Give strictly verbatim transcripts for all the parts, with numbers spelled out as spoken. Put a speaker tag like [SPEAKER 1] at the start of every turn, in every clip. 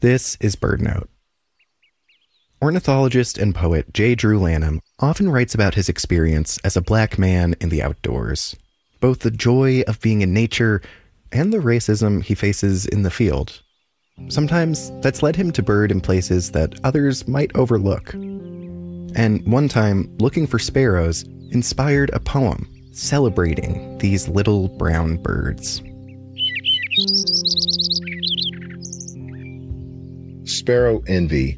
[SPEAKER 1] This is BirdNote. Ornithologist and poet J. Drew Lanham often writes about his experience as a black man in the outdoors, both the joy of being in nature and the racism he faces in the field. Sometimes that's led him to bird in places that others might overlook. And one time, looking for sparrows inspired a poem celebrating these little brown birds.
[SPEAKER 2] Sparrow Envy.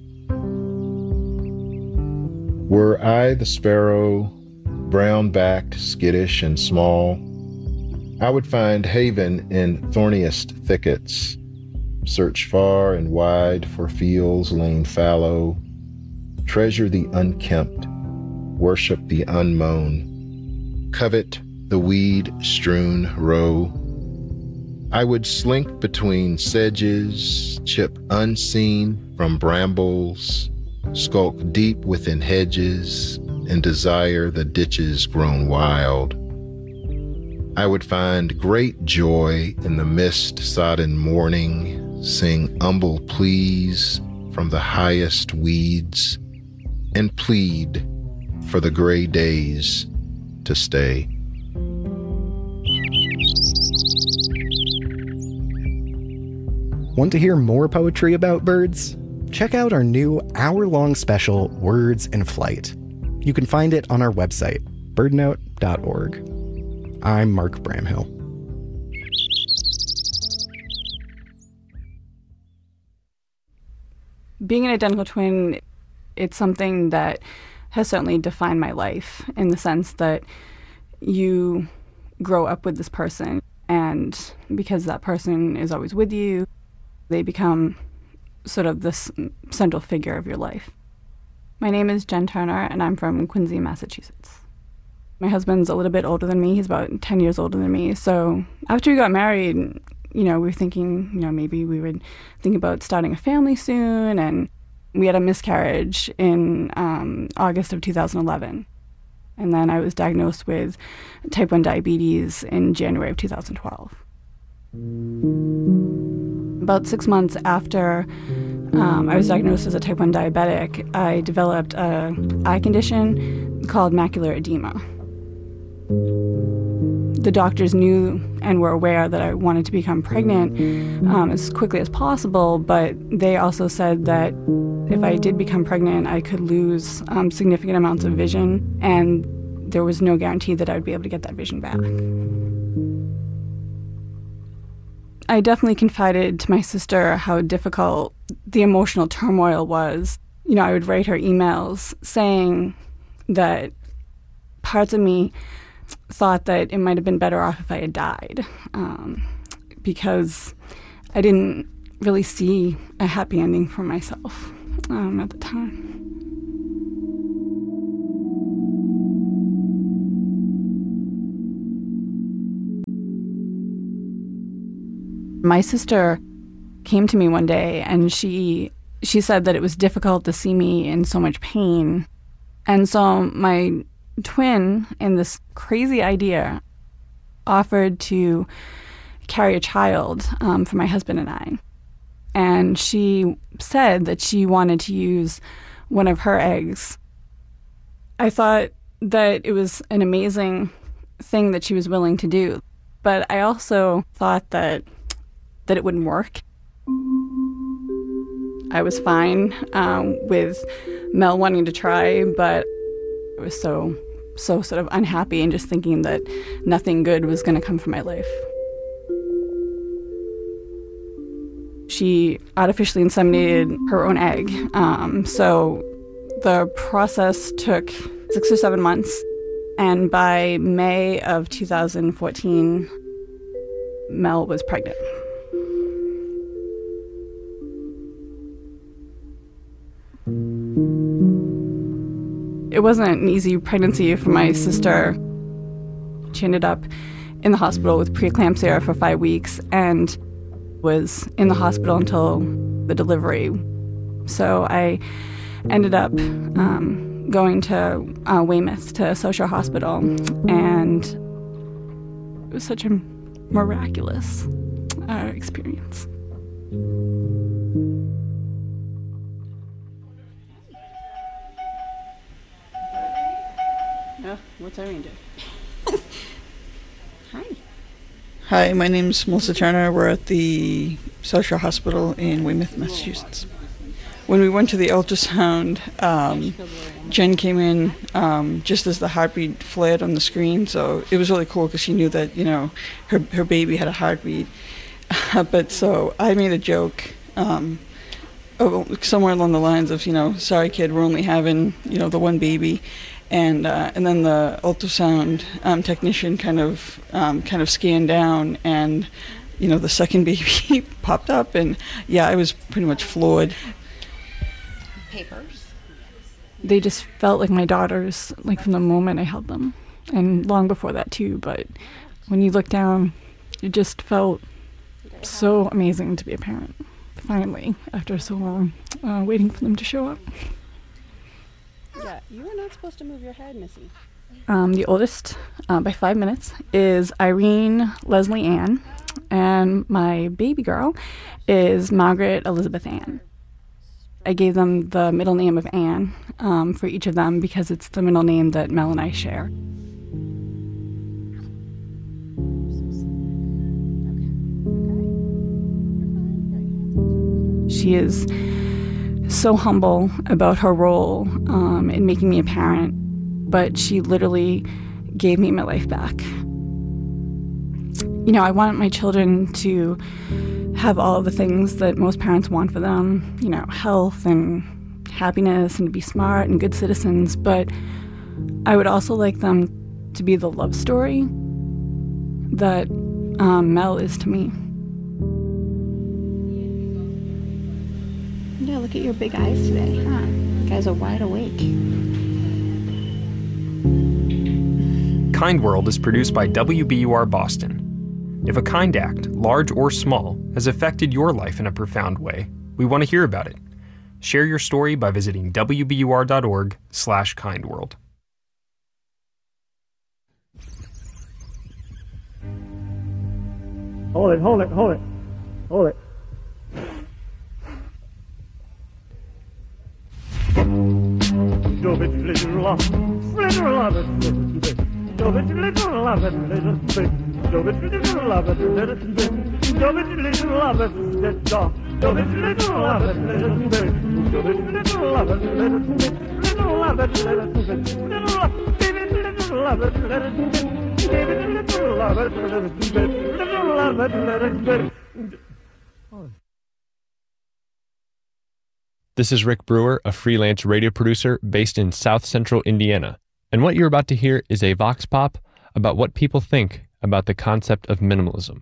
[SPEAKER 2] Were I the sparrow, brown-backed, skittish, and small, I would find haven in thorniest thickets, search far and wide for fields lain fallow, treasure the unkempt, worship the unmown, covet the weed-strewn row. I would slink between sedges, chip unseen from brambles, skulk deep within hedges, and desire the ditches grown wild. I would find great joy in the mist-sodden morning, sing humble pleas from the highest weeds, and plead for the gray days to stay.
[SPEAKER 1] Want to hear more poetry about birds? Check out our new hour-long special, Words in Flight. You can find it on our website, birdnote dot org. I'm Mark Bramhill.
[SPEAKER 3] Being an identical twin, it's something that has certainly defined my life in the sense that you grow up with this person, and because that person is always with you, they become sort of this central figure of your life. My name is Jen Turner, and I'm from Quincy, Massachusetts. My husband's a little bit older than me. He's about ten years older than me. So after we got married, you know, we were thinking, you know, maybe we would think about starting a family soon. And we had a miscarriage in um, August of two thousand eleven. And then I was diagnosed with type one diabetes in January of two thousand twelve. About six months after um, I was diagnosed as a type one diabetic, I developed an eye condition called macular edema. The doctors knew and were aware that I wanted to become pregnant um, as quickly as possible, but they also said that if I did become pregnant, I could lose um, significant amounts of vision, and there was no guarantee that I would be able to get that vision back. I definitely confided to my sister how difficult the emotional turmoil was. You know, I would write her emails saying that parts of me thought that it might have been better off if I had died, um, because I didn't really see a happy ending for myself um, at the time. My sister came to me one day, and she she said that it was difficult to see me in so much pain. And so my twin, in this crazy idea, offered to carry a child um, for my husband and I. And she said that she wanted to use one of her eggs. I thought that it was an amazing thing that she was willing to do, but I also thought that that it wouldn't work. I was fine um, with Mel wanting to try, but I was so, so sort of unhappy and just thinking that nothing good was going to come from my life. She artificially inseminated her own egg, um, so the process took six or seven months, and by May of two thousand fourteen, Mel was pregnant. It wasn't an easy pregnancy for my sister. She ended up in the hospital with preeclampsia for five weeks and was in the hospital until the delivery. So I ended up um, going to uh, Weymouth, to Social Hospital, and it was such a miraculous uh, experience.
[SPEAKER 4] What's Irene doing? Hi.
[SPEAKER 5] Hi, my name's Melissa Turner. We're at the South Shore Hospital in Weymouth, Massachusetts. When we went to the ultrasound, um, Jen came in um, just as the heartbeat flared on the screen, so it was really cool because she knew that, you know, her her baby had a heartbeat. But so I made a joke um, oh, somewhere along the lines of, you know, sorry kid, we're only having, you know, the one baby. And uh, and then the ultrasound um, technician kind of um, kind of scanned down, and you know the second baby popped up, and yeah, I was pretty much floored.
[SPEAKER 4] Papers.
[SPEAKER 3] They just felt like my daughters, like from the moment I held them, and long before that too. But when you look down, it just felt so amazing to be a parent. Finally, after so long, uh, waiting for them to show up.
[SPEAKER 4] Yeah, you are not supposed to move your head, Missy.
[SPEAKER 3] Um, the oldest, uh, by five minutes, is Irene Leslie Ann, and my baby girl is Margaret Elizabeth Ann. I gave them the middle name of Ann um, for each of them because it's the middle name that Mel and I share. She is so humble about her role um, in making me a parent, but she literally gave me my life back. You know, I want my children to have all of the things that most parents want for them, you know, health and happiness and to be smart and good citizens, but I would also like them to be the love story that um, Mel is to me.
[SPEAKER 4] Yeah, look at your big eyes today, huh? You guys are wide awake.
[SPEAKER 6] Kind World is produced by W B U R Boston. If a kind act, large or small, has affected your life in a profound way, we want to hear about it. Share your story by visiting W B U R dot org slash kind world.
[SPEAKER 7] Hold it, hold it, hold it, hold it. Do it, little love, little love, little bit. Do it, little love, little bit. Do it, little love, little bit. Do it, little love, little bit. Do it, little love, little bit. Do it, little love, little bit. Little love, little bit. Little love, baby, little love, little bit. Baby, little love, little bit. Little love, little bit.
[SPEAKER 8] This is Rick Brewer, a freelance radio producer based in South Central Indiana. And what you're about to hear is a vox pop about what people think about the concept of minimalism.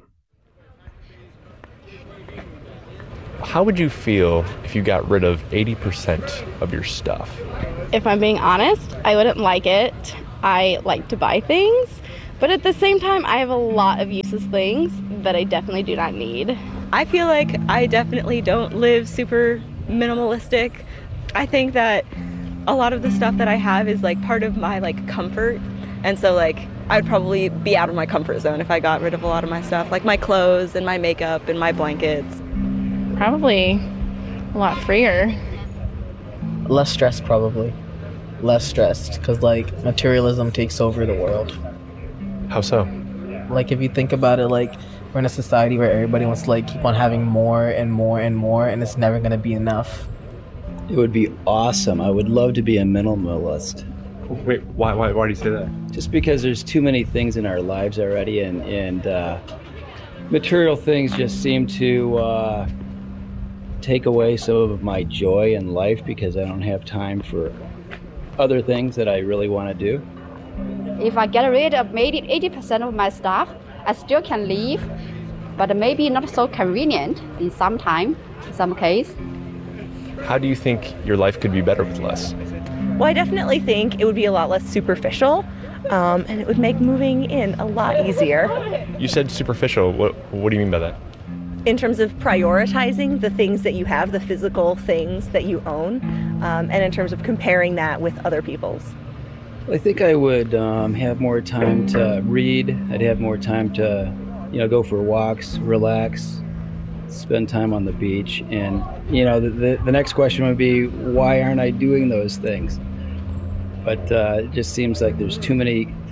[SPEAKER 8] How would you feel if you got rid of eighty percent of your stuff?
[SPEAKER 9] If I'm being honest, I wouldn't like it. I like to buy things, but at the same time, I have a lot of useless things that I definitely do not need.
[SPEAKER 10] I feel like I definitely don't live super minimalistic. I think that a lot of the stuff that I have is like part of my like comfort, and so like I'd probably be out of my comfort zone if I got rid of a lot of my stuff, like my clothes and my makeup and my blankets.
[SPEAKER 9] Probably a lot freer.
[SPEAKER 11] Less stressed, probably. Less stressed, because like materialism takes over the world.
[SPEAKER 8] How so?
[SPEAKER 11] Like if you think about it, like we're in a society where everybody wants to like keep on having more and more and more, and it's never going to be enough.
[SPEAKER 12] It would be awesome. I would love to be a minimalist.
[SPEAKER 8] Wait, why, why, why do you say that?
[SPEAKER 12] Just because there's too many things in our lives already, and, and uh, material things just seem to uh, take away some of my joy in life because I don't have time for other things that I really want to do.
[SPEAKER 13] If I get rid of maybe eighty percent of my stuff, I still can live, but maybe not so convenient in some time, in some case.
[SPEAKER 8] How do you think your life could be better with less?
[SPEAKER 10] Well, I definitely think it would be a lot less superficial, um, and it would make moving in a lot easier.
[SPEAKER 8] You said superficial. What, what do you mean by that?
[SPEAKER 10] In terms of prioritizing the things that you have, the physical things that you own, um, and in terms of comparing that with other people's.
[SPEAKER 12] I think I would um, have more time to read. I'd have more time to, you know, go for walks, relax, spend time on the beach. And, you know, the, the, the next question would be, why aren't I doing those things? But uh, it just seems like there's too many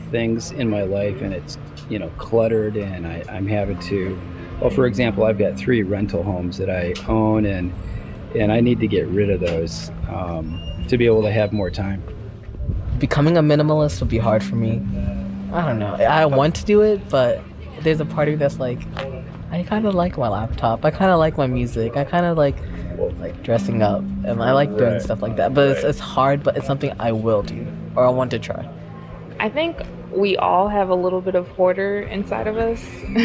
[SPEAKER 12] things in my life and it's, you know, cluttered, and I, I'm having to, well, for example, I've got three rental homes that I own, and and I need to get rid of those um, to be able to have more time.
[SPEAKER 11] Becoming a minimalist would be hard for me. I don't know. I want to do it, but there's a part of me that's like, I kind of like my laptop. I kind of like my music. I kind of like like dressing up, and I like doing
[SPEAKER 12] Right.
[SPEAKER 11] stuff like that. But it's, it's hard, but it's something I will do, or I want to try.
[SPEAKER 14] I think we all have a little bit of hoarder inside of us.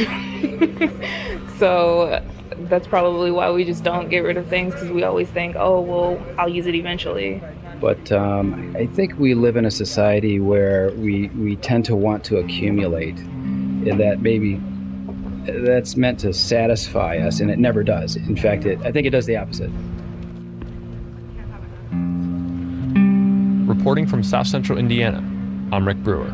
[SPEAKER 14] So that's probably why we just don't get rid of things, because we always think, oh, well, I'll use it eventually.
[SPEAKER 12] But um, I think we live in a society where we, we tend to want to accumulate, and that maybe that's meant to satisfy us, and it never does. In fact, it, I think it does the opposite.
[SPEAKER 8] Reporting from South Central Indiana, I'm Rick Brewer.